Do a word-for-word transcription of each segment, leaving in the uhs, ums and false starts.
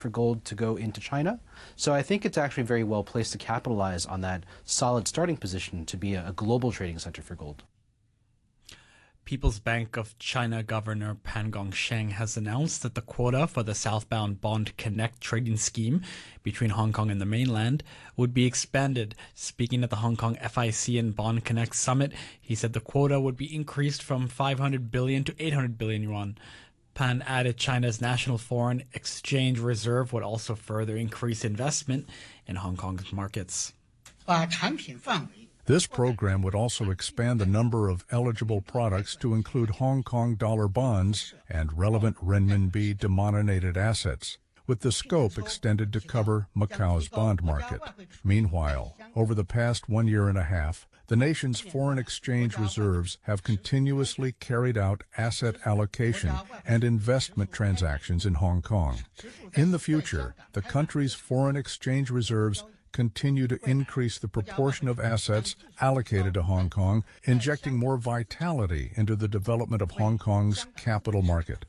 for gold to go into China. So I think it's actually very well placed to capitalize on that solid starting position to be a, a global trading center for gold. People's Bank of China Governor Pan Gongsheng has announced that the quota for the southbound Bond Connect trading scheme between Hong Kong and the mainland would be expanded. Speaking at the Hong Kong F I C and Bond Connect Summit, he said the quota would be increased from five hundred billion to eight hundred billion yuan. Pan added China's national foreign exchange reserve would also further increase investment in Hong Kong's markets. This program would also expand the number of eligible products to include Hong Kong dollar bonds and relevant renminbi denominated assets, with the scope extended to cover Macau's bond market. Meanwhile, over the past one year and a half, the nation's foreign exchange reserves have continuously carried out asset allocation and investment transactions in Hong Kong. In the future, the country's foreign exchange reserves continue to increase the proportion of assets allocated to Hong Kong, injecting more vitality into the development of Hong Kong's capital market.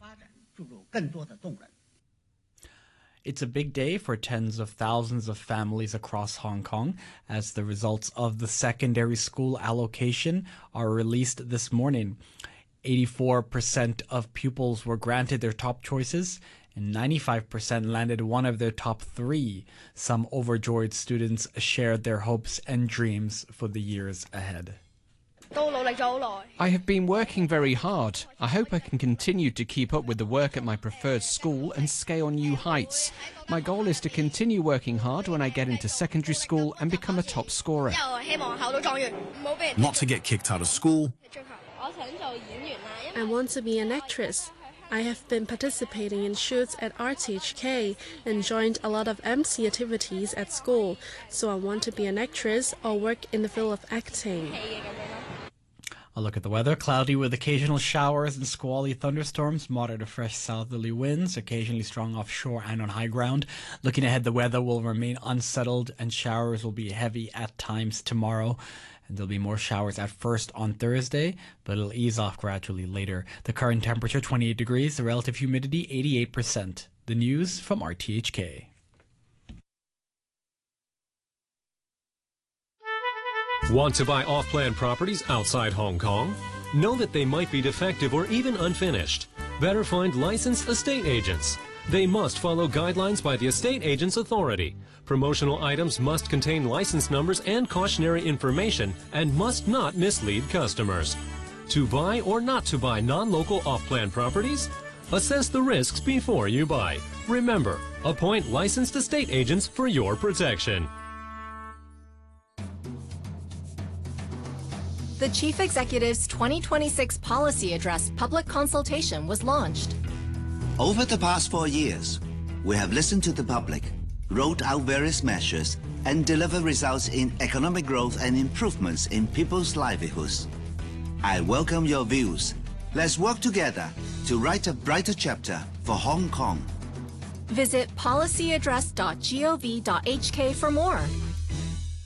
It's a big day for tens of thousands of families across Hong Kong as the results of the secondary school allocation are released this morning. eighty-four percent of pupils were granted their top choices, and ninety-five percent landed one of their top three. Some overjoyed students shared their hopes and dreams for the years ahead. I have been working very hard. I hope I can continue to keep up with the work at my preferred school and scale new heights. My goal is to continue working hard when I get into secondary school and become a top scorer. Not to get kicked out of school. I want to be an actress. I have been participating in shoots at R T H K and joined a lot of M C activities at school, so I want to be an actress or work in the field of acting. A look at the weather. Cloudy with occasional showers and squally thunderstorms, moderate to fresh southerly winds, occasionally strong offshore and on high ground. Looking ahead, the weather will remain unsettled and showers will be heavy at times tomorrow. And there'll be more showers at first on Thursday, but it'll ease off gradually later. The current temperature, twenty-eight degrees. The relative humidity, eighty-eight percent. The news from R T H K. Want to buy off-plan properties outside Hong Kong? Know that they might be defective or even unfinished. Better find licensed estate agents. They must follow guidelines by the Estate Agents Authority. Promotional items must contain license numbers and cautionary information and must not mislead customers. To buy or not to buy non-local off-plan properties? Assess the risks before you buy. Remember, appoint licensed estate agents for your protection. The Chief Executive's twenty twenty-six Policy Address public consultation was launched. Over the past four years, we have listened to the public, rolled out various measures, and delivered results in economic growth and improvements in people's livelihoods. I welcome your views. Let's work together to write a brighter chapter for Hong Kong. Visit policy address dot gov dot h k for more.